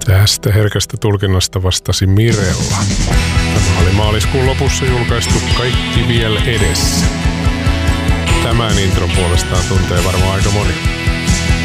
Tästä herkästä tulkinnasta vastasi Mirella. Tämä oli maaliskuun lopussa julkaistu Kaikki vielä edessä. Tämän intron puolestaan tuntee varmaan aika moni.